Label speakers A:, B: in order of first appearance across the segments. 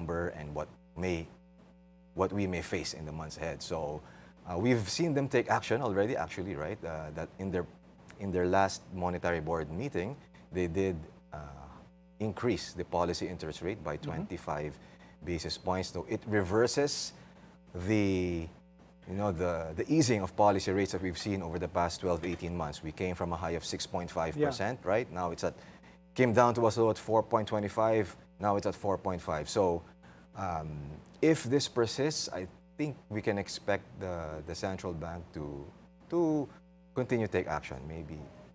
A: number and what we may face in the months ahead. So we've seen them take action already, actually, right? That in their last monetary board meeting, they did increase the policy interest rate by 25 basis points. So it reverses the easing of policy rates that we've seen over the past 12, 18 months. We came from a high of 6.5%, right? Now came down to us at 4.25. Now it's at 4.5. So if this persists, I think we can expect the central bank to continue to take action. Maybe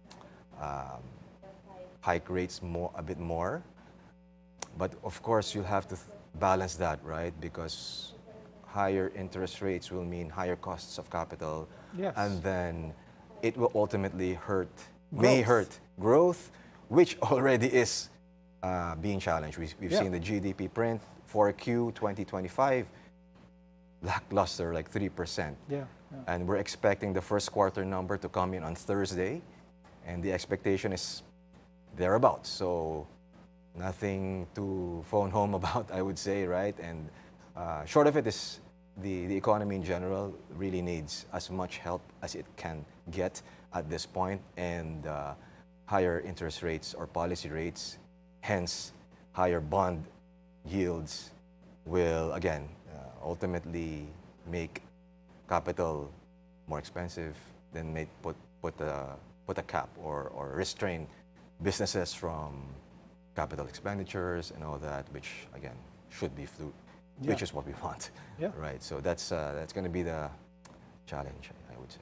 A: hike rates a bit more. But of course, you'll have to balance that, right? Because higher interest rates will mean higher costs of capital.
B: Yes.
A: And then it will ultimately may hurt growth, which already is being challenged. We've seen the GDP print for Q 2025, lackluster, like 3%. And we're expecting the first quarter number to come in on Thursday, and the expectation is thereabouts. So nothing to phone home about, I would say, right? And short of it is the economy in general really needs as much help as it can get at this point, and higher interest rates or policy rates, hence higher bond yields, will again ultimately make capital more expensive, then may put a cap or restrain businesses from capital expenditures and all that, which again should be which is what we want, right? So that's going to be the challenge, I would say.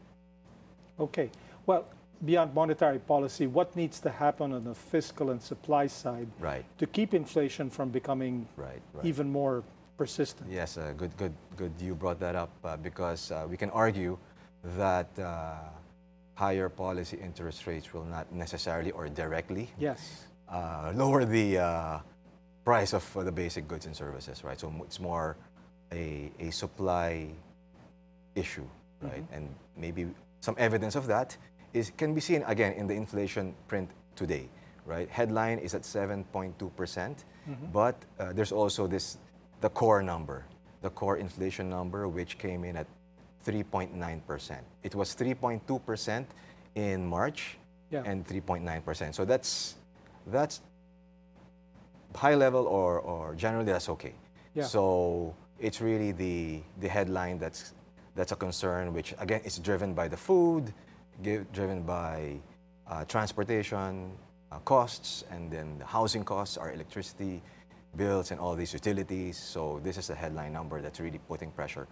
B: Okay, well, beyond monetary policy, what needs to happen on the fiscal and supply side to keep inflation from becoming even more persistent?
A: Yes, good you brought that up, because we can argue that higher policy interest rates will not necessarily or directly lower the price of the basic goods and services, right? So it's more a supply issue, right? And maybe some evidence of that can be seen again in the inflation print today, right? Headline is at 7.2%, but there's also the core number, the core inflation number, which came in at 3.9%. It was 3.2% in March and 3.9%. So that's high level, or generally that's okay. So it's really the headline that's a concern, which again is driven by the food, driven by transportation costs, and then the housing costs, our electricity bills and all these utilities. So this is a headline number that's really putting pressure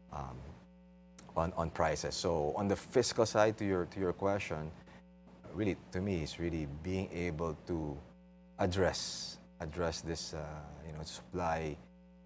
A: on prices. So on the fiscal side, to your question, really to me is really being able to address this supply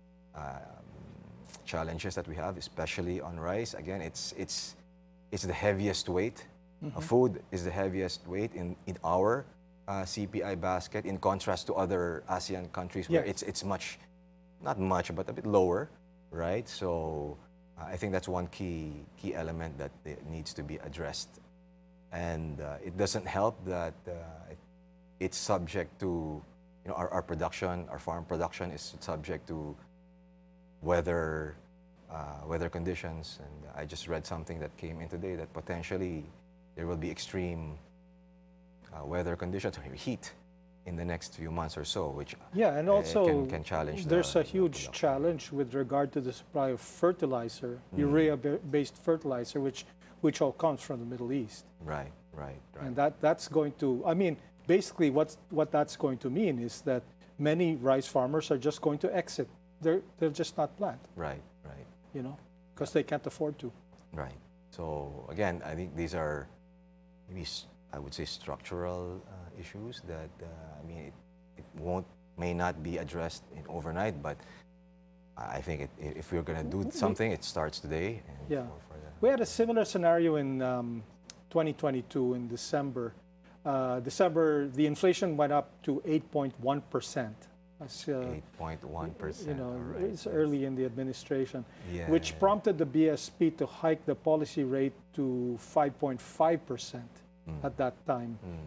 A: challenges that we have, especially on rice. Again, it's the heaviest weight. Food is the heaviest weight in our CPI basket, in contrast to other ASEAN countries where it's not much, but a bit lower, right? So I think that's one key element that needs to be addressed. And it doesn't help that it's subject to, our production, our farm production is subject to weather conditions. And I just read something that came in today that potentially there will be extreme weather conditions or heat in the next few months or so, which
B: and also
A: can challenge.
B: There's a huge challenge with regard to the supply of fertilizer, urea-based fertilizer, which all comes from the Middle East.
A: Right.
B: And that's going to, basically what that's going to mean is that many rice farmers are just going to exit. They'll just not plant.
A: Right.
B: Because they can't afford to.
A: Right. So again, I think these are maybe, I would say, structural issues that it may not be addressed overnight, but I think if we're going to do something, it starts today. And
B: we had a similar scenario in 2022 in December. The inflation went up to 8.1%.
A: 8.1%.
B: It's early in the administration, which prompted the BSP to hike the policy rate to 5.5% at that time.